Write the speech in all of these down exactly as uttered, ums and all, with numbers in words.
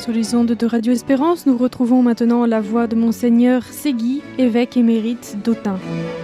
sur les ondes de Radio Espérance. Nous retrouvons maintenant la voix de Monseigneur Ségui, évêque émérite d'Autun.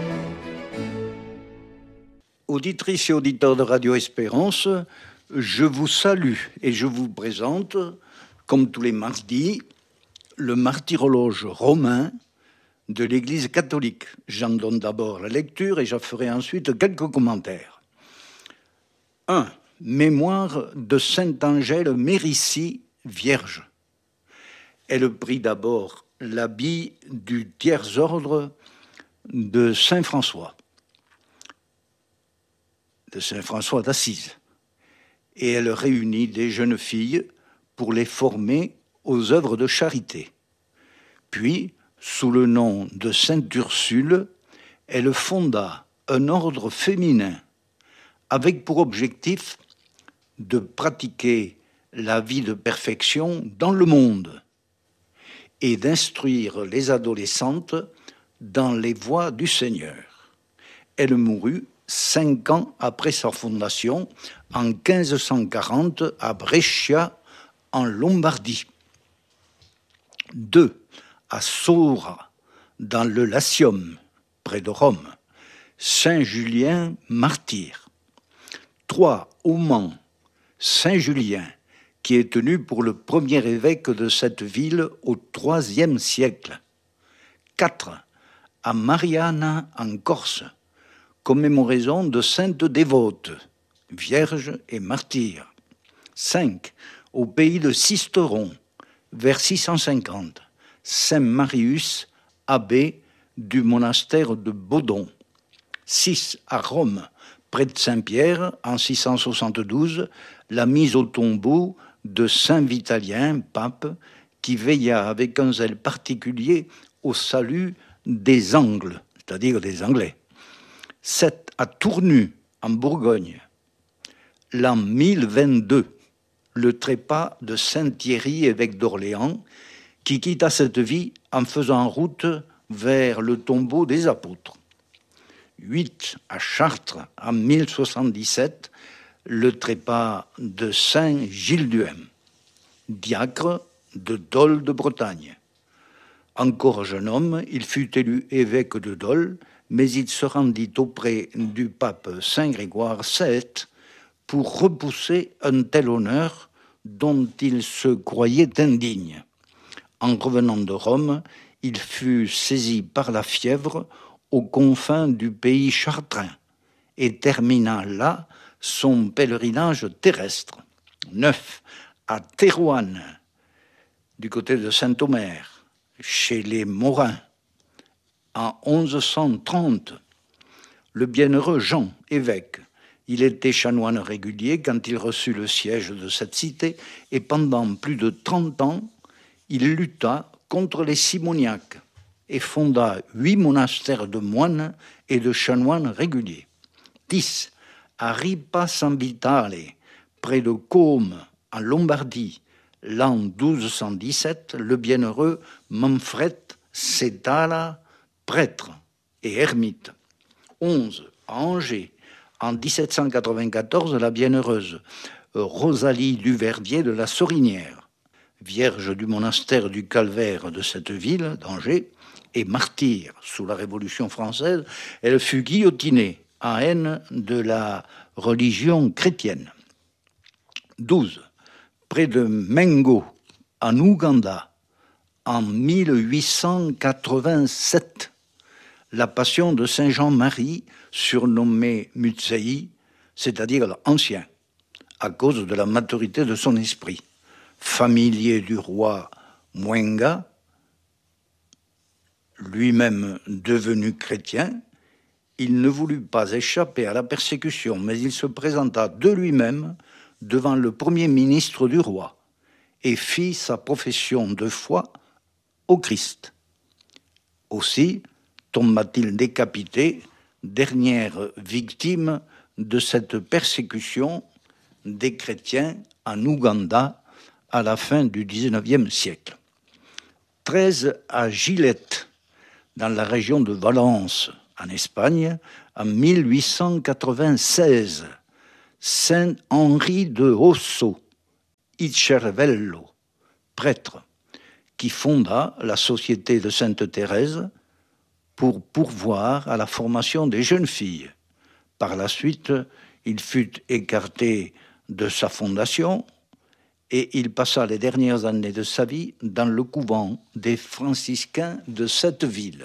Auditrices et auditeurs de Radio Espérance, je vous salue et je vous présente, comme tous les mardis, le martyrologe romain de l'Église catholique. J'en donne d'abord la lecture et j'en ferai ensuite quelques commentaires. un. Mémoire de Sainte Angèle Mérici, Vierge. Elle prit d'abord l'habit du tiers ordre de Saint François, de Saint François d'Assise, et elle réunit des jeunes filles pour les former aux œuvres de charité. Puis, sous le nom de Sainte Ursule, elle fonda un ordre féminin avec pour objectif de pratiquer la vie de perfection dans le monde et d'instruire les adolescentes dans les voies du Seigneur. Elle mourut cinq ans après sa fondation, en quinze cent quarante, à Brescia, en Lombardie. deux. À Sora, dans le Latium, près de Rome, Saint Julien, martyr. trois. Au Mans, Saint Julien, qui est tenu pour le premier évêque de cette ville au troisième siècle. quatre. À Mariana, en Corse, commémoraison de sainte dévote, vierge et martyr. cinq. Au pays de Sisteron, vers six cent cinquante, Saint Marius, abbé du monastère de Bodon. six. À Rome, près de Saint-Pierre, en six cent soixante-douze, la mise au tombeau de Saint Vitalien, pape, qui veilla avec un zèle particulier au salut des Angles, c'est-à-dire des Anglais. sept. À Tournu, en Bourgogne, l'an mille vingt-deux, le trépas de Saint-Thierry, évêque d'Orléans, qui quitta cette vie en faisant route vers le tombeau des apôtres. huit. À Chartres, en mille soixante-dix-sept, le trépas de Saint Gilduin, diacre de Dol de Bretagne. Encore jeune homme, il fut élu évêque de Dol, mais il se rendit auprès du pape Saint Grégoire sept pour repousser un tel honneur dont il se croyait indigne. En revenant de Rome, il fut saisi par la fièvre aux confins du pays chartrain et termina là son pèlerinage terrestre. neuf. À Thérouanne, du côté de Saint-Omer, chez les Morins, en onze cent trente, le bienheureux Jean, évêque, il était chanoine régulier quand il reçut le siège de cette cité et pendant plus de trente ans, il lutta contre les simoniaques et fonda huit monastères de moines et de chanoines réguliers. dix. À Ripa San Vitale, près de Côme, en Lombardie, l'an douze cent dix-sept, le bienheureux Manfred Setala, prêtre et ermite. onze. À Angers, en dix-sept cent quatre-vingt-quatorze, la bienheureuse Rosalie Duverdier de la Sorinière, vierge du monastère du Calvaire de cette ville, d'Angers, et martyre sous la Révolution française, elle fut guillotinée en haine de la religion chrétienne. douze. Près de Mengo, en Ouganda, en mille huit cent quatre-vingt-sept, la passion de Saint Jean-Marie, surnommé Mutsei, c'est-à-dire l'ancien, à cause de la maturité de son esprit. Familier du roi Mwenga, lui-même devenu chrétien, il ne voulut pas échapper à la persécution, mais il se présenta de lui-même devant le premier ministre du roi et fit sa profession de foi au Christ. Aussi tomba-t-il décapité, dernière victime de cette persécution des chrétiens en Ouganda à la fin du dix-neuvième siècle. treize. À Gilette, dans la région de Valence, en Espagne, en mille huit cent quatre-vingt-seize, Saint Henri de Osso, Il Cervello, prêtre, qui fonda la Société de Sainte-Thérèse pour pourvoir à la formation des jeunes filles. Par la suite, il fut écarté de sa fondation et il passa les dernières années de sa vie dans le couvent des franciscains de cette ville.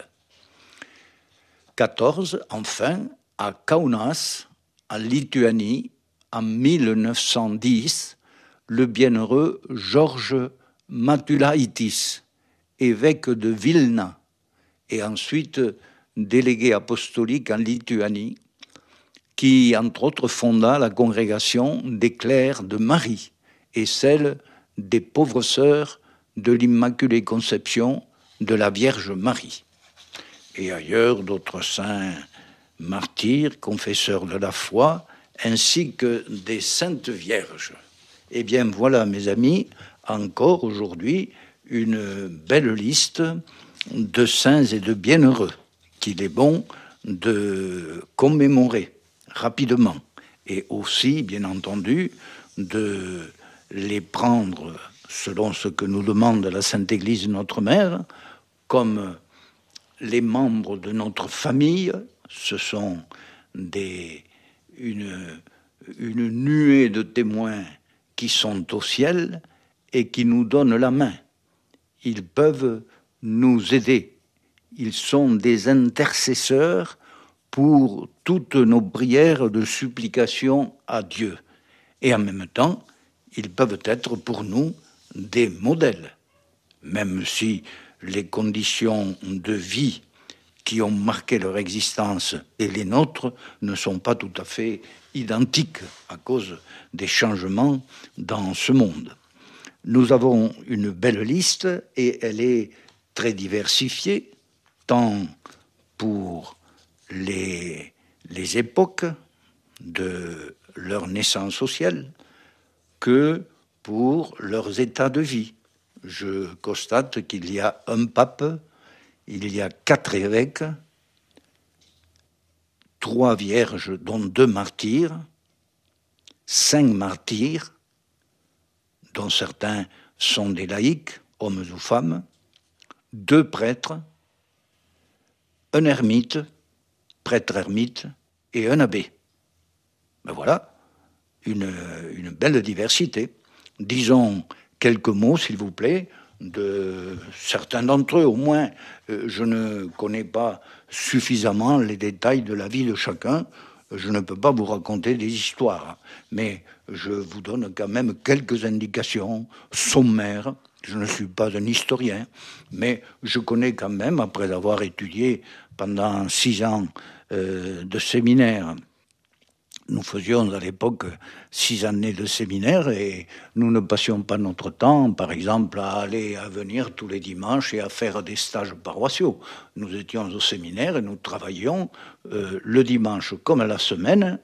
quatorze, enfin, à Kaunas, en Lituanie, en mille neuf cent dix, le bienheureux Georges Matulaitis, évêque de Vilna, et ensuite délégué apostolique en Lituanie, qui, entre autres, fonda la congrégation des clercs de Marie et celle des pauvres sœurs de l'Immaculée Conception de la Vierge Marie. Et ailleurs, d'autres saints martyrs, confesseurs de la foi, ainsi que des saintes vierges. Eh bien, voilà, mes amis, encore aujourd'hui, une belle liste de saints et de bienheureux qu'il est bon de commémorer rapidement et aussi, bien entendu, de les prendre, selon ce que nous demande la Sainte Église, notre Mère, comme les membres de notre famille. Ce sont des, une, une nuée de témoins qui sont au ciel et qui nous donnent la main. Ils peuvent nous aider. Ils sont des intercesseurs pour toutes nos prières de supplication à Dieu. Et en même temps, ils peuvent être pour nous des modèles, même si les conditions de vie qui ont marqué leur existence et les nôtres ne sont pas tout à fait identiques à cause des changements dans ce monde. Nous avons une belle liste et elle est très diversifiée, tant pour les, les époques de leur naissance sociale que pour leurs états de vie. Je constate qu'il y a un pape, il y a quatre évêques, trois vierges dont deux martyrs, cinq martyrs, dont certains sont des laïcs, hommes ou femmes, deux prêtres, un ermite, prêtre ermite, et un abbé. Ben voilà, une, une belle diversité. Disons quelques mots, s'il vous plaît, de certains d'entre eux. Au moins, euh, je ne connais pas suffisamment les détails de la vie de chacun. Je ne peux pas vous raconter des histoires, mais je vous donne quand même quelques indications sommaires. Je ne suis pas un historien, mais je connais quand même, après avoir étudié pendant six ans euh, de séminaire. Nous faisions à l'époque six années de séminaire et nous ne passions pas notre temps, par exemple, à aller à venir tous les dimanches et à faire des stages paroissiaux. Nous étions au séminaire et nous travaillions euh, le dimanche comme la semaine.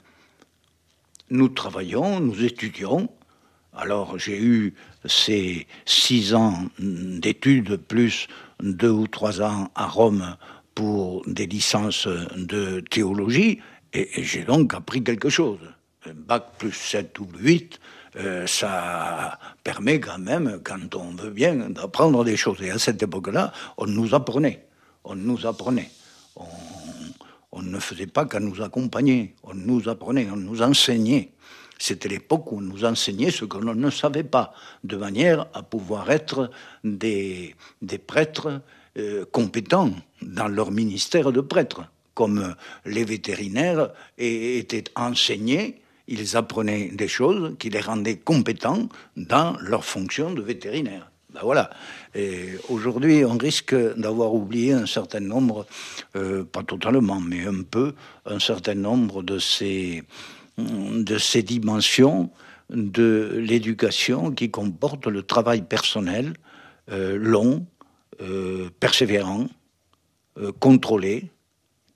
Nous travaillions, nous étudions. Alors j'ai eu ces six ans d'études plus deux ou trois ans à Rome pour des licences de théologie. Et j'ai donc appris quelque chose. Un bac plus sept ou huit, euh, ça permet quand même, quand on veut bien, d'apprendre des choses. Et à cette époque-là, on nous apprenait. On nous apprenait. On, on ne faisait pas qu'à nous accompagner. On nous apprenait, on nous enseignait. C'était l'époque où on nous enseignait ce que l'on ne savait pas, de manière à pouvoir être des, des prêtres euh, compétents dans leur ministère de prêtre. Comme les vétérinaires étaient enseignés, ils apprenaient des choses qui les rendaient compétents dans leur fonction de vétérinaire. Ben voilà. Et aujourd'hui, on risque d'avoir oublié un certain nombre, euh, pas totalement, mais un peu, un certain nombre de ces, de ces dimensions de l'éducation qui comportent le travail personnel euh, long, euh, persévérant, euh, contrôlé,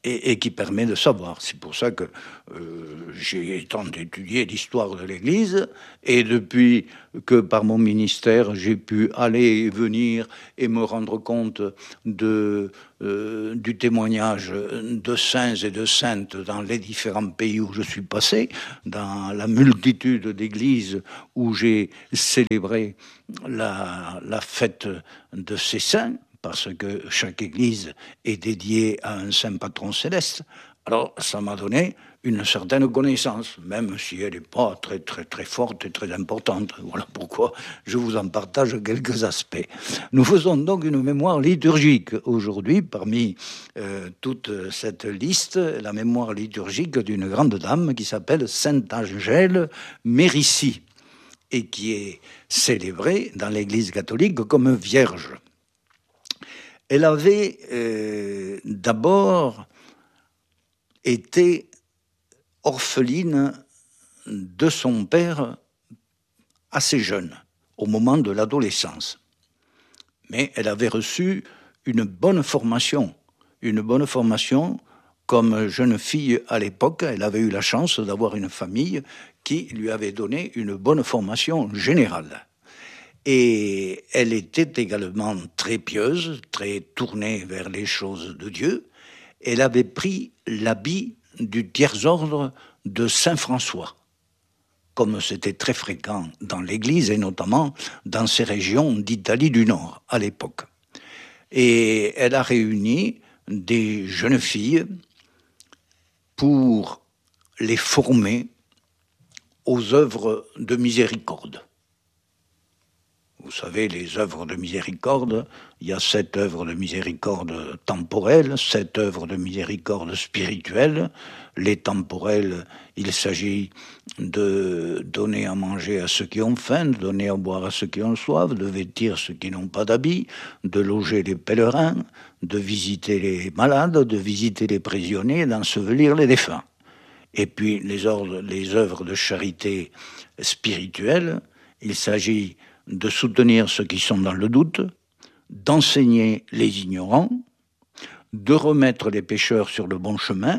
et, et qui permet de savoir. C'est pour ça que euh, j'ai tant étudié l'histoire de l'Église, et depuis que par mon ministère j'ai pu aller et venir et me rendre compte de, euh, du témoignage de saints et de saintes dans les différents pays où je suis passé, dans la multitude d'églises où j'ai célébré la, la fête de ces saints, parce que chaque église est dédiée à un saint patron céleste. Alors, ça m'a donné une certaine connaissance, même si elle n'est pas très, très, très forte et très importante. Voilà pourquoi je vous en partage quelques aspects. Nous faisons donc une mémoire liturgique aujourd'hui, parmi euh, toute cette liste, la mémoire liturgique d'une grande dame qui s'appelle Sainte Angèle Mérici, et qui est célébrée dans l'Église catholique comme vierge. Elle avait euh, d'abord été orpheline de son père assez jeune, au moment de l'adolescence. Mais elle avait reçu une bonne formation, une bonne formation comme jeune fille à l'époque. Elle avait eu la chance d'avoir une famille qui lui avait donné une bonne formation générale. Et elle était également très pieuse, très tournée vers les choses de Dieu. Elle avait pris l'habit du tiers-ordre de Saint-François, comme c'était très fréquent dans l'Église et notamment dans ces régions d'Italie du Nord à l'époque. Et elle a réuni des jeunes filles pour les former aux œuvres de miséricorde. Vous savez, les œuvres de miséricorde, il y a sept œuvres de miséricorde temporelles, sept œuvres de miséricorde spirituelle. Les temporelles, il s'agit de donner à manger à ceux qui ont faim, de donner à boire à ceux qui ont soif, de vêtir ceux qui n'ont pas d'habits, de loger les pèlerins, de visiter les malades, de visiter les prisonniers, d'ensevelir les défunts. Et puis les, ordres, les œuvres de charité spirituelle, il s'agit de soutenir ceux qui sont dans le doute, d'enseigner les ignorants, de remettre les pécheurs sur le bon chemin,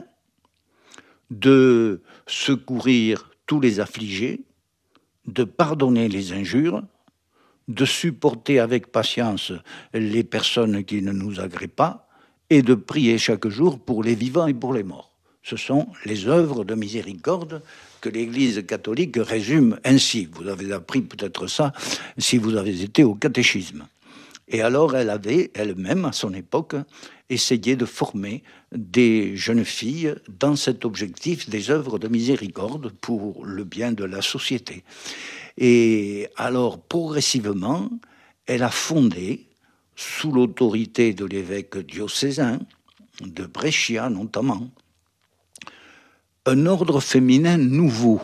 de secourir tous les affligés, de pardonner les injures, de supporter avec patience les personnes qui ne nous agréent pas, et de prier chaque jour pour les vivants et pour les morts. Ce sont les œuvres de miséricorde que l'Église catholique résume ainsi. Vous avez appris peut-être ça si vous avez été au catéchisme. Et alors elle avait elle-même, à son époque, essayé de former des jeunes filles dans cet objectif des œuvres de miséricorde pour le bien de la société. Et alors, progressivement, elle a fondé, sous l'autorité de l'évêque diocésain, de Brescia notamment, un ordre féminin nouveau.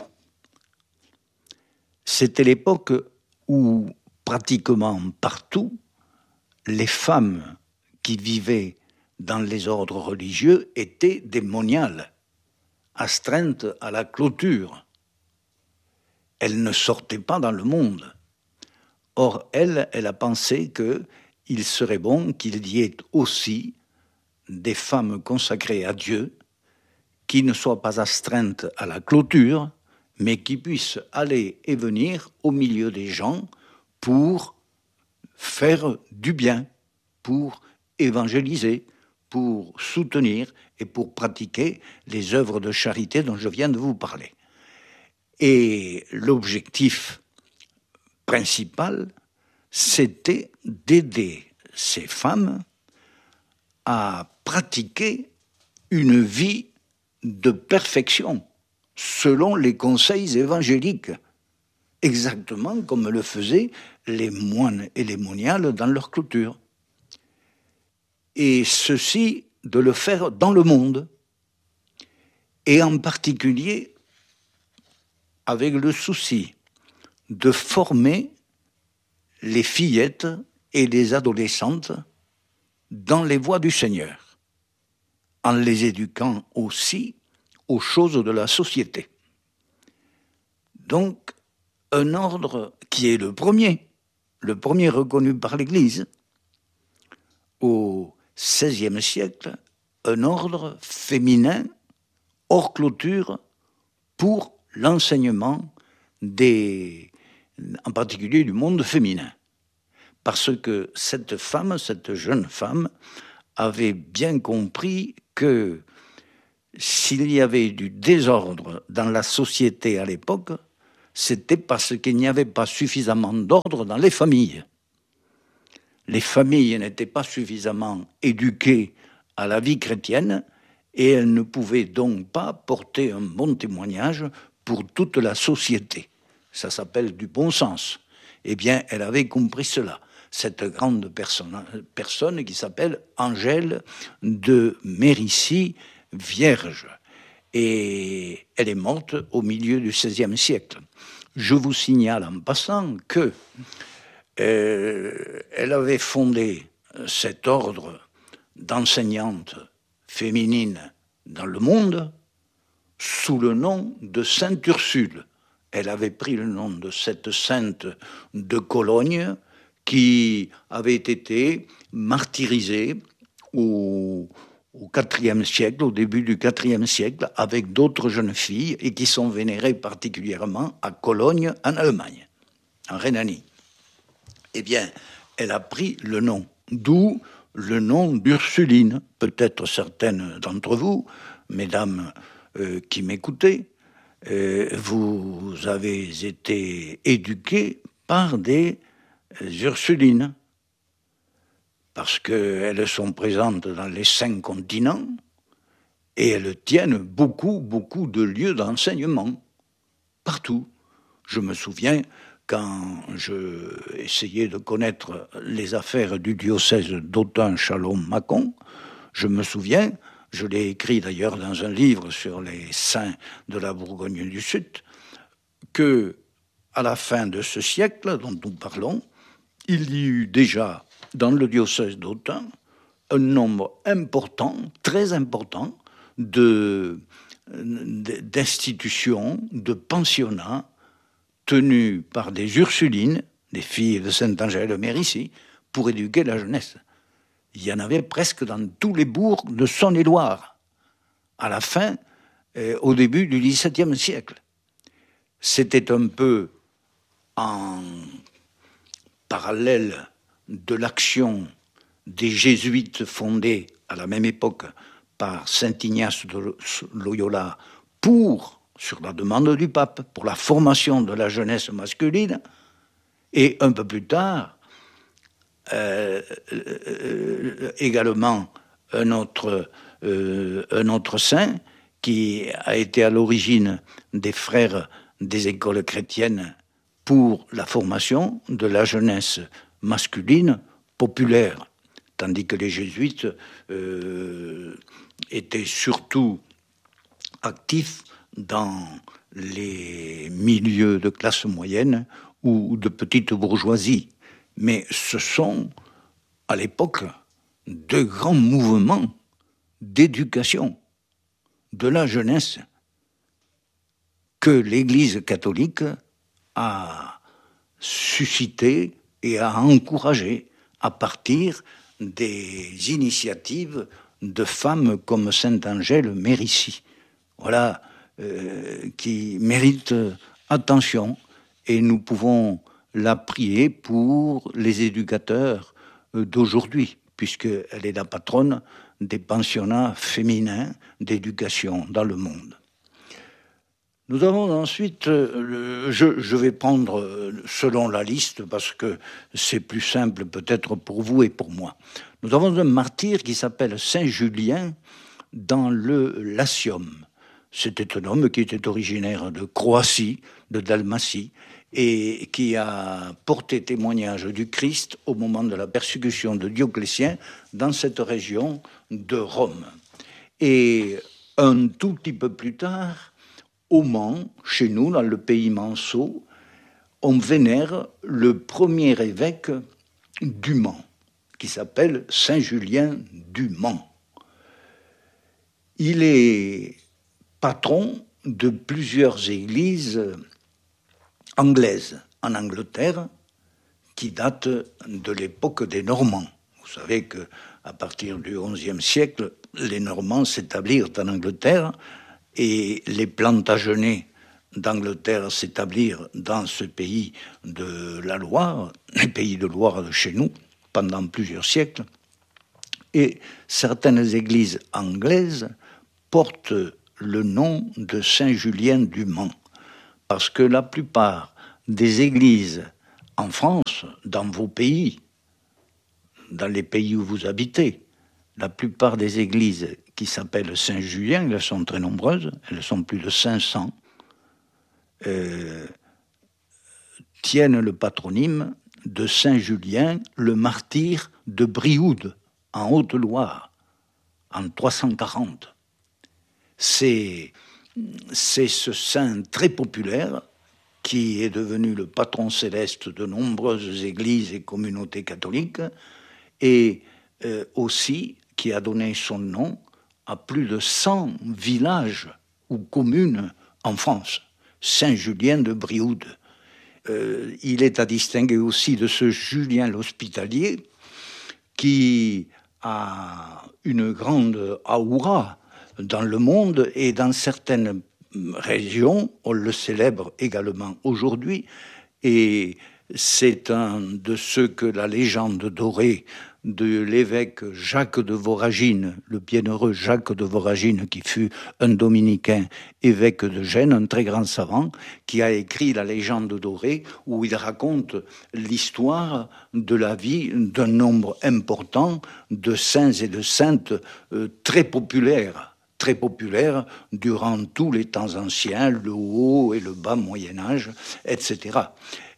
C'était l'époque où, pratiquement partout, les femmes qui vivaient dans les ordres religieux étaient des moniales, astreintes à la clôture. Elles ne sortaient pas dans le monde. Or, elle, elle a pensé qu'il serait bon qu'il y ait aussi des femmes consacrées à Dieu, qui ne soient pas astreintes à la clôture, mais qui puissent aller et venir au milieu des gens pour faire du bien, pour évangéliser, pour soutenir et pour pratiquer les œuvres de charité dont je viens de vous parler. Et l'objectif principal, c'était d'aider ces femmes à pratiquer une vie de perfection, selon les conseils évangéliques, exactement comme le faisaient les moines et les moniales dans leur clôture. Et ceci, de le faire dans le monde, et en particulier avec le souci de former les fillettes et les adolescentes dans les voies du Seigneur, en les éduquant aussi aux choses de la société. Donc, un ordre qui est le premier, le premier reconnu par l'Église. Au seizième siècle, un ordre féminin hors clôture pour l'enseignement des, en particulier du monde féminin. Parce que cette femme, cette jeune femme, avait bien compris que s'il y avait du désordre dans la société à l'époque, c'était parce qu'il n'y avait pas suffisamment d'ordre dans les familles. Les familles n'étaient pas suffisamment éduquées à la vie chrétienne et elles ne pouvaient donc pas porter un bon témoignage pour toute la société. Ça s'appelle du bon sens. Eh bien, elle avait compris cela. Cette grande personne, personne qui s'appelle Angèle de Mérici, vierge. Et elle est morte au milieu du seizième siècle. Je vous signale en passant que euh, elle avait fondé cet ordre d'enseignantes féminines dans le monde sous le nom de Sainte Ursule. Elle avait pris le nom de cette sainte de Cologne qui avait été martyrisée au au quatrième siècle, au début du quatrième siècle, avec d'autres jeunes filles et qui sont vénérées particulièrement à Cologne, en Allemagne, en Rhénanie. Eh bien, elle a pris le nom, d'où le nom d'Ursuline. Peut-être certaines d'entre vous, mesdames euh, qui m'écoutez, euh, vous avez été éduquées par des Ursulines, parce qu'elles sont présentes dans les cinq continents et elles tiennent beaucoup, beaucoup de lieux d'enseignement, partout. Je me souviens, quand je essayais de connaître les affaires du diocèse d'Autun-Châlons-Mâcon, je me souviens, je l'ai écrit d'ailleurs dans un livre sur les saints de la Bourgogne du Sud, que à la fin de ce siècle dont nous parlons, il y eut déjà dans le diocèse d'Autun un nombre important, très important, de, d'institutions, de pensionnats tenus par des Ursulines, des filles de Sainte-Angèle de Mérici, pour éduquer la jeunesse. Il y en avait presque dans tous les bourgs de Saône-et-Loire, à la fin, euh, au début du dix-septième siècle. C'était un peu en parallèle de l'action des jésuites fondés à la même époque par saint Ignace de Loyola pour, sur la demande du pape, pour la formation de la jeunesse masculine, et un peu plus tard, euh, euh, également un autre, euh, un autre saint qui a été à l'origine des frères des écoles chrétiennes pour la formation de la jeunesse masculine populaire, tandis que les jésuites euh, étaient surtout actifs dans les milieux de classe moyenne ou de petite bourgeoisie. Mais ce sont, à l'époque, de grands mouvements d'éducation de la jeunesse que l'Église catholique a suscité et a encouragé à partir des initiatives de femmes comme sainte Angèle Mérici. Voilà, euh, qui mérite attention, et nous pouvons la prier pour les éducateurs d'aujourd'hui, puisqu'elle est la patronne des pensionnats féminins d'éducation dans le monde. Nous avons ensuite, euh, je, je vais prendre euh, selon la liste parce que c'est plus simple peut-être pour vous et pour moi. Nous avons un martyr qui s'appelle Saint Julien dans le Latium. C'était un homme qui était originaire de Croatie, de Dalmatie, et qui a porté témoignage du Christ au moment de la persécution de Dioclétien dans cette région de Rome. Et un tout petit peu plus tard, au Mans, chez nous, dans le pays manceau, on vénère le premier évêque du Mans, qui s'appelle Saint Julien du Mans. Il est patron de plusieurs églises anglaises en Angleterre, qui datent de l'époque des Normands. Vous savez qu'à partir du onzième siècle, les Normands s'établirent en Angleterre et les Plantagenets d'Angleterre s'établirent dans ce pays de la Loire, les pays de Loire de chez nous, pendant plusieurs siècles. Et certaines églises anglaises portent le nom de Saint-Julien du Mans, parce que la plupart des églises en France, dans vos pays, dans les pays où vous habitez, la plupart des églises qui s'appellent Saint-Julien, elles sont très nombreuses, elles sont plus de cinq cents, euh, tiennent le patronyme de Saint-Julien, le martyr de Brioude, en Haute-Loire, en trois cent quarante. C'est, c'est ce saint très populaire qui est devenu le patron céleste de nombreuses églises et communautés catholiques, et euh, aussi qui a donné son nom à plus de cent villages ou communes en France. Saint-Julien de Brioude. Euh, il est à distinguer aussi de ce Julien l'Hospitalier qui a une grande aura dans le monde et dans certaines régions, on le célèbre également aujourd'hui, et c'est un de ceux que la légende dorée de l'évêque Jacques de Voragine, le bienheureux Jacques de Voragine, qui fut un dominicain évêque de Gênes, un très grand savant, qui a écrit la légende dorée, où il raconte l'histoire de la vie d'un nombre important de saints et de saintes euh, très populaires. très populaire durant tous les temps anciens, le haut et le bas Moyen-Âge, et cetera.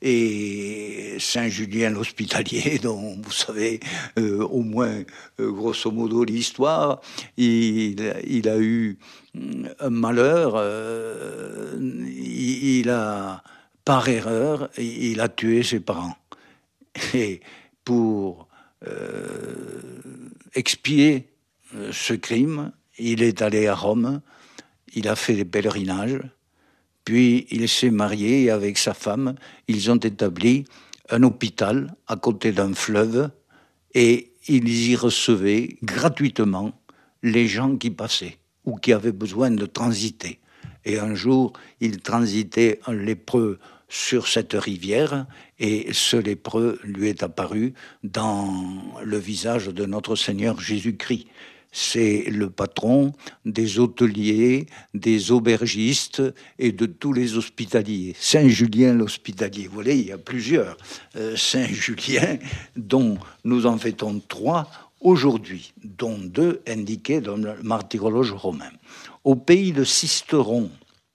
Et Saint-Julien l'Hospitalier, dont vous savez euh, au moins euh, grosso modo l'histoire, il, il a eu un malheur, euh, il, il a, par erreur, il a tué ses parents. Et pour euh, expier euh, ce crime, il est allé à Rome, il a fait des pèlerinages, puis il s'est marié et avec sa femme, ils ont établi un hôpital à côté d'un fleuve et ils y recevaient gratuitement les gens qui passaient ou qui avaient besoin de transiter. Et un jour, il transitait un lépreux sur cette rivière et ce lépreux lui est apparu dans le visage de notre Seigneur Jésus-Christ. C'est le patron des hôteliers, des aubergistes et de tous les hospitaliers. Saint-Julien l'Hospitalier. Vous voyez, il y a plusieurs euh, Saint-Julien, dont nous en fêtons trois aujourd'hui, dont deux indiqués dans le martyrologe romain. Au pays de Sisteron,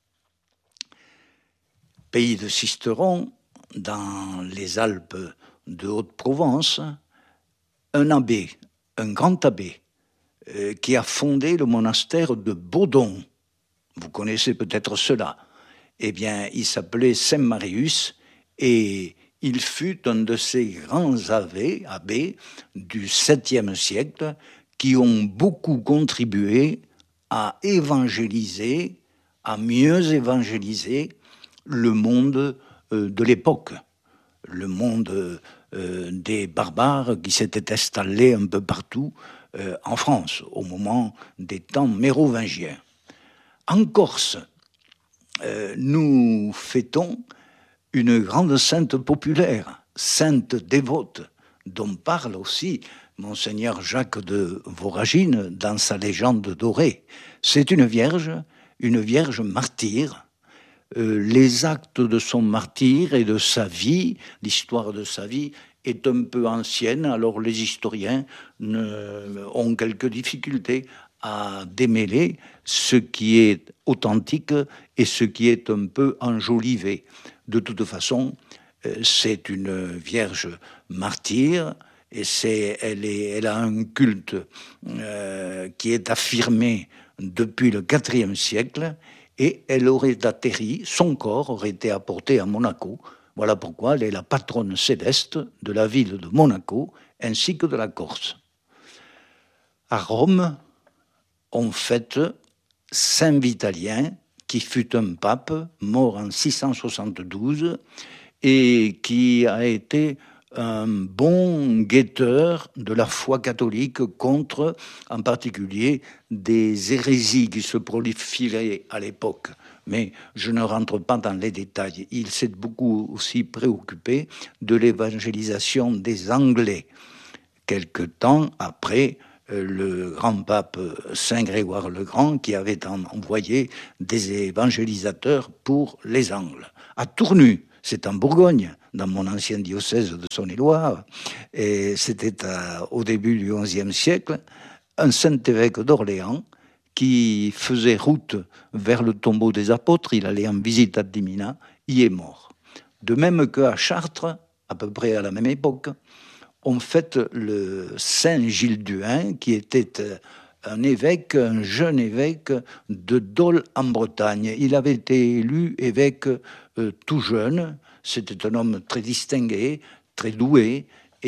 pays de Sisteron, dans les Alpes de Haute-Provence, un abbé, un grand abbé, qui a fondé le monastère de Baudon. Vous connaissez peut-être cela. Eh bien, il s'appelait Saint Marius et il fut un de ces grands abbés, abbés du septième siècle qui ont beaucoup contribué à évangéliser, à mieux évangéliser le monde de l'époque, le monde des barbares qui s'étaient installés un peu partout Euh, en France, au moment des temps mérovingiens. En Corse, euh, nous fêtons une grande sainte populaire, sainte dévote, dont parle aussi Monseigneur Jacques de Voragine dans sa légende dorée. C'est une vierge, une vierge martyre. Euh, les actes de son martyre et de sa vie, l'histoire de sa vie, est un peu ancienne, alors les historiens ne, ont quelques difficultés à démêler ce qui est authentique et ce qui est un peu enjolivé. De toute façon, c'est une vierge martyre et c'est, elle, est, elle a un culte euh, qui est affirmé depuis le quatrième siècle et elle aurait atterri, son corps aurait été apporté à Monaco. Voilà pourquoi elle est la patronne céleste de la ville de Monaco ainsi que de la Corse. À Rome, on fête Saint Vitalien, qui fut un pape mort en six cent soixante-douze et qui a été un bon guetteur de la foi catholique contre, en particulier, des hérésies qui se proliféraient à l'époque. Mais je ne rentre pas dans les détails. Il s'est beaucoup aussi préoccupé de l'évangélisation des Anglais. Quelque temps après, le grand pape Saint Grégoire le Grand, qui avait envoyé des évangélisateurs pour les Angles. À Tournu, c'est en Bourgogne, dans mon ancien diocèse de Saône-et-Loire, et c'était à, au début du onzième siècle, un saint-évêque d'Orléans qui faisait route vers le tombeau des apôtres, il allait en visite à Dimina, y est mort. De même qu'à Chartres, à peu près à la même époque, on fête le Saint Gilles d'Huin, qui était un évêque, un jeune évêque de Dole en Bretagne. Il avait été élu évêque euh, tout jeune. C'était un homme très distingué, très doué,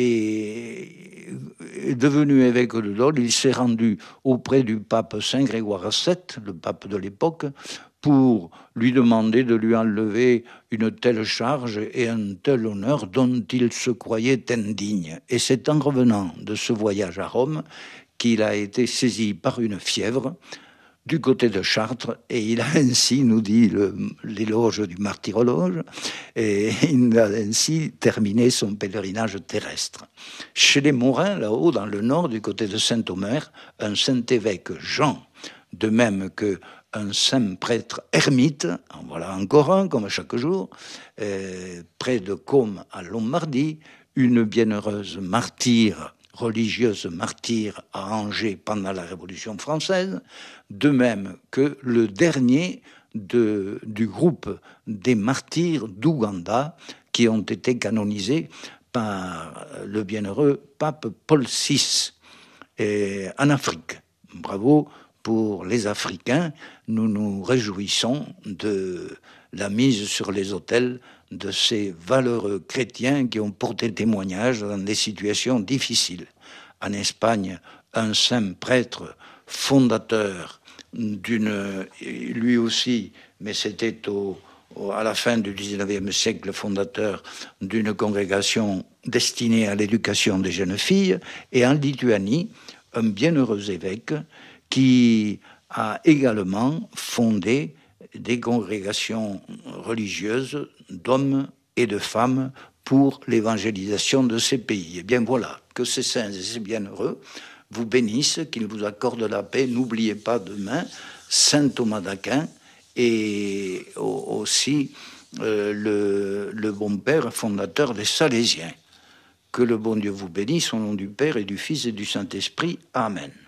et devenu évêque de Dole, il s'est rendu auprès du pape Saint Grégoire sept, le pape de l'époque, pour lui demander de lui enlever une telle charge et un tel honneur dont il se croyait indigne. Et c'est en revenant de ce voyage à Rome qu'il a été saisi par une fièvre du côté de Chartres, et il a ainsi, nous dit le, l'éloge du martyrologe, et il a ainsi terminé son pèlerinage terrestre. Chez les Morins, là-haut, dans le nord, du côté de Saint-Omer, un saint-évêque Jean, de même que un saint prêtre ermite, en voilà encore un, comme chaque jour, euh, près de Côme, en Lombardie, une bienheureuse martyre, religieuse martyre à Angers pendant la Révolution française, de même que le dernier de, du groupe des martyrs d'Ouganda qui ont été canonisés par le bienheureux pape Paul six et en Afrique. Bravo pour les Africains, nous nous réjouissons de la mise sur les autels de ces valeureux chrétiens qui ont porté témoignage dans des situations difficiles. En Espagne, un saint prêtre fondateur d'une, lui aussi, mais c'était au, au, à la fin du dix-neuvième siècle, fondateur d'une congrégation destinée à l'éducation des jeunes filles, et en Lituanie, un bienheureux évêque qui a également fondé des congrégations religieuses d'hommes et de femmes pour l'évangélisation de ces pays. Et bien voilà, que ces saints et ces bienheureux vous bénissent, qu'ils vous accordent la paix. N'oubliez pas demain Saint Thomas d'Aquin et aussi euh, le, le bon père fondateur des Salésiens. Que le bon Dieu vous bénisse, au nom du Père et du Fils et du Saint-Esprit. Amen.